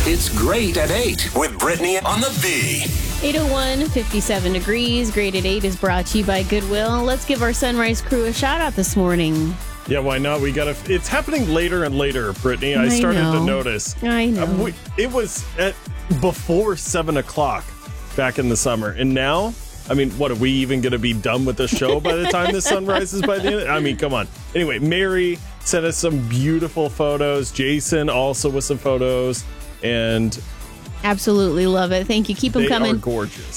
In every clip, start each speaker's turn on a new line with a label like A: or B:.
A: It's Great at 8 with Brittany on the B.
B: 8:01, 57 degrees. Great at 8 is brought to you by Goodwill. Let's give our Sunrise crew a shout out this morning.
C: Yeah, why not? It's happening later and later, Brittany. I started to notice.
B: I know.
C: It was before 7 o'clock back in the summer. And now, I mean, what, are we even going to be done with the show by the time the sun rises by the end? I mean, come on. Anyway, Mary sent us some beautiful photos. Jason also with some photos. And
B: absolutely love it. Thank you. Keep them coming.
C: They are gorgeous.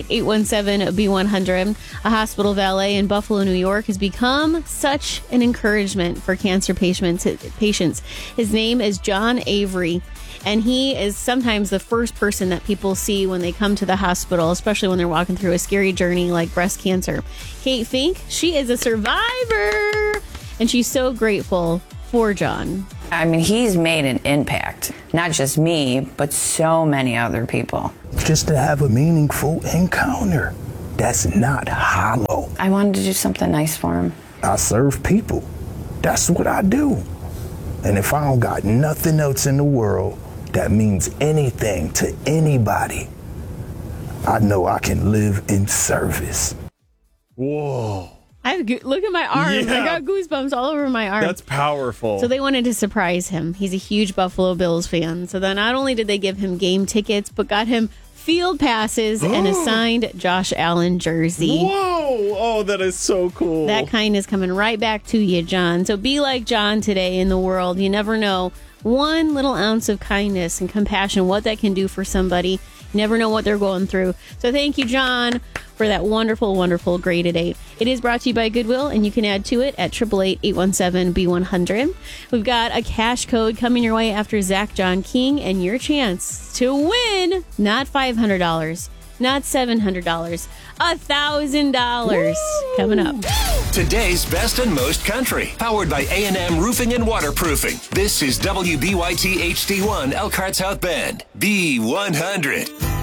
B: 888-817-B100. A hospital valet in Buffalo, New York has become such an encouragement for cancer patients. His name is John Avery, and he is sometimes the first person that people see when they come to the hospital, especially when they're walking through a scary journey like breast cancer. Kate Fink, she is a survivor, and she's so grateful for John.
D: I mean, he's made an impact. Not just me, but so many other people.
E: Just to have a meaningful encounter. That's not hollow.
D: I wanted to do something nice for him.
E: I serve people. That's what I do. And if I don't got nothing else in the world that means anything to anybody, I know I can live in service.
C: Whoa.
B: Look at my arm.
C: Yeah.
B: I got goosebumps all over my arm.
C: That's powerful.
B: So they wanted to surprise him. He's a huge Buffalo Bills fan. So then not only did they give him game tickets, but got him field passes and a signed Josh Allen jersey.
C: Whoa. Oh, that is so cool.
B: That kindness coming right back to you, John. So be like John today in the world. You never know. One little ounce of kindness and compassion, what that can do for somebody. You never know what they're going through. So thank you, John, for that wonderful, wonderful Great at 8. It is brought to you by Goodwill, and you can add to it at 888-817-B100. We've got a cash code coming your way after Zach John King, and your chance to win not $500, not $700, $1,000 coming up.
A: Today's best and most country, powered by A&M Roofing and Waterproofing. This is WBYT HD1 Elkhart South Bend, B100.